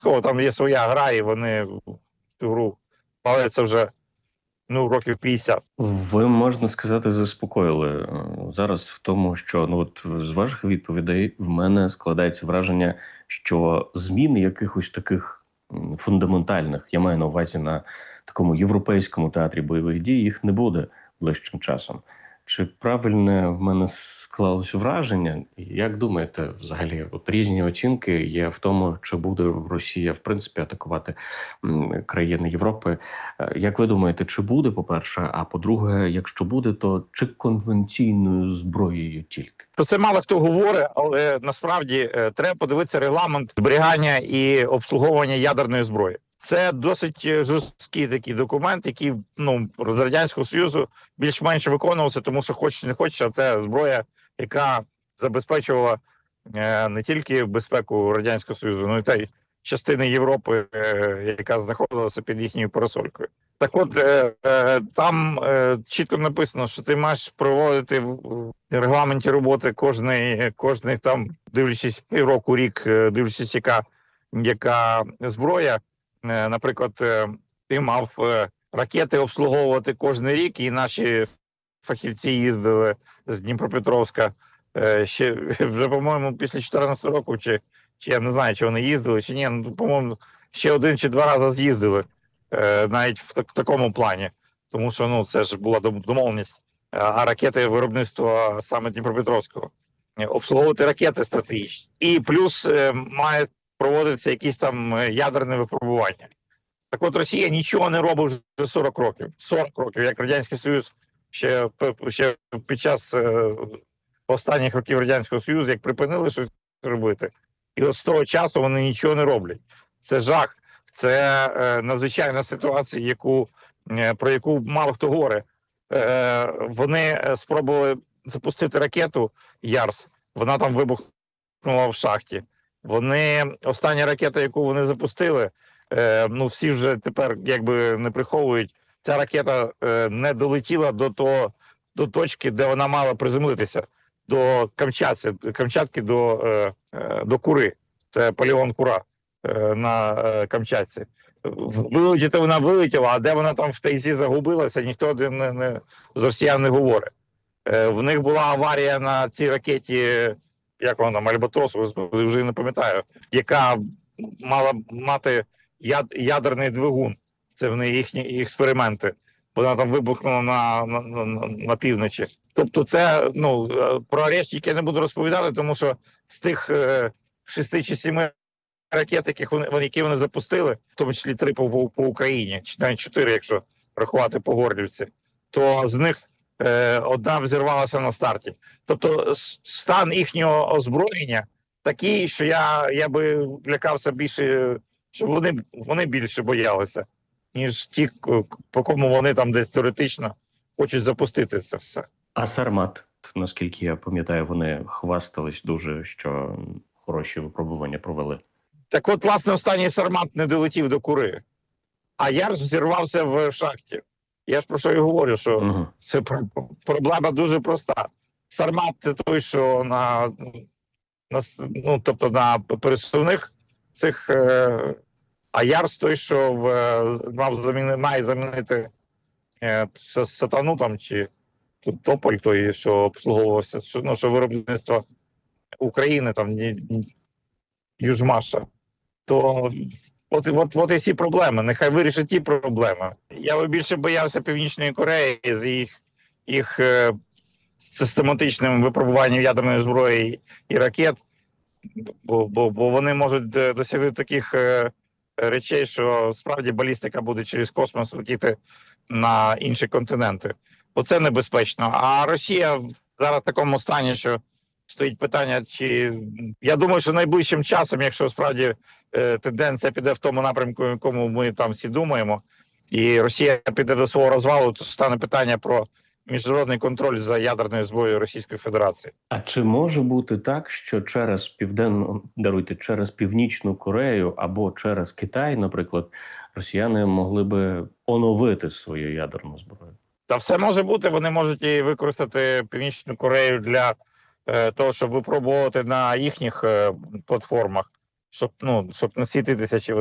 там є своя гра, і вони в цю гру бавляться вже років 50. Ви, можна сказати, заспокоїли зараз в тому, що от з ваших відповідей в мене складається враження, що змін якихось таких фундаментальних, я маю на увазі на такому європейському театрі бойових дій, їх не буде ближчим часом. Чи правильне в мене склалося враження? Як думаєте, взагалі, от різні оцінки є в тому, чи буде Росія, в принципі, атакувати країни Європи? Як ви думаєте, чи буде, по-перше, а по-друге, якщо буде, то чи конвенційною зброєю тільки? Про це мало хто говорить, але насправді треба подивитися регламент зберігання і обслуговування ядерної зброї. Це досить жорсткий такий документ, який з Радянського Союзу більш-менш виконувався, тому що хочеш не хочеш, а це зброя, яка забезпечувала не тільки безпеку Радянського Союзу, але й та й частини Європи, яка знаходилася під їхньою парасолькою. Так от, там чітко написано, що ти маєш проводити в регламенті роботи кожний там, дивлячись півроку, рік, дивлячись, яка зброя. Наприклад, ти мав ракети обслуговувати кожен рік, і наші фахівці їздили з Дніпропетровська ще вже, по-моєму, після 2014 року, чи я не знаю, чи вони їздили, чи ні, по-моєму, ще 1 чи 2 рази з'їздили, навіть в такому плані, тому що це ж була домовленість, а ракети виробництва саме Дніпропетровського. Обслуговувати ракети стратегічні. І плюс має проводиться якісь там ядерне випробування. Так от Росія нічого не робить вже 40 років. 40 років, як Радянський Союз ще під час останніх років Радянського Союзу, як припинили щось робити. І от з того часу вони нічого не роблять. Це жах. Це надзвичайна ситуація, про яку мало хто говорить. Вони спробували запустити ракету Ярс. Вона там вибухнула в шахті. Остання ракета, яку вони запустили, всі вже тепер якби не приховують, ця ракета не долетіла до точки, де вона мала приземлитися, до Камчатки, до Кури. Це полігон Кура на Камчатці. Вилетіти вона вилетіла, а де вона там в тайзі загубилася, ніхто з росіян не говорить. В них була аварія на цій ракеті, як вона там, Альбатрос, вже не пам'ятаю, яка мала мати ядерний двигун. Це в них їхні експерименти. Вона там вибухнула на півночі. Тобто це, про решті, які я не буду розповідати, тому що з тих 6 чи 7 ракет, які вони запустили, в тому числі 3 по Україні, чи навіть 4, якщо рахувати по Горлівці, то з них одна взірвалася на старті. Тобто стан їхнього озброєння такий, що я би лякався більше, щоб вони більше боялися, ніж ті, по кому вони там десь теоретично хочуть запустити це все. А Сармат, наскільки я пам'ятаю, вони хвастались дуже, що хороші випробування провели. Так от, власне, останній Сармат не долетів до Кури, а Ярс взірвався в шахті. Я ж про що і говорю, що це проблема дуже проста. Сармат – це той, що тобто на пересувних цих, а Ярс – той, що має замінити Сатану там, чи Тополь, той, що обслуговувався, що виробництво України, там, Южмаша. То от і всі проблеми. Нехай вирішать ті проблеми. Я би більше боявся Північної Кореї з їх систематичним випробуванням ядерної зброї і ракет, бо вони можуть досягти таких речей, що справді балістика буде через космос летіти на інші континенти. Оце небезпечно. А Росія зараз в такому стані, що стоїть питання, я думаю, що найближчим часом, якщо справді тенденція піде в тому напрямку, в якому ми там всі думаємо, і Росія піде до свого розвалу, то стане питання про міжнародний контроль за ядерною зброєю Російської Федерації. А чи може бути так, що через через Північну Корею або через Китай, наприклад, росіяни могли би оновити свою ядерну зброю? Та все може бути. Вони можуть і використати Північну Корею для того, щоб випробувати на їхніх платформах. щоб не світитися чи